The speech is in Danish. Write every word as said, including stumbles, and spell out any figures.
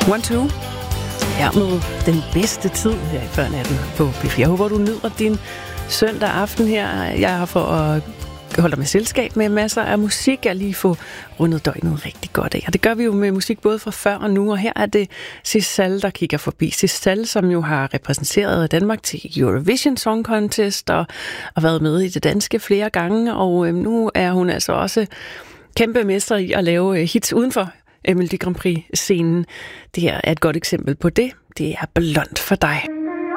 One, two. Her med den bedste tid her i før natten på P fire. Jeg håber, du nyder din søndag aften her. Jeg har for at holde dig med selskab med masser af musik. Jeg lige få rundet døgnet rigtig godt af. Og det gør vi jo med musik både fra før og nu. Og her er det Sissal, der kigger forbi. Sissal, som jo har repræsenteret Danmark til Eurovision Song Contest og har været med i det danske flere gange. Og øh, nu er hun altså også kæmpe mester i at lave hits uden for Melodi Grand Prix-scenen. Det her er et godt eksempel på det. Det er Blond for dig.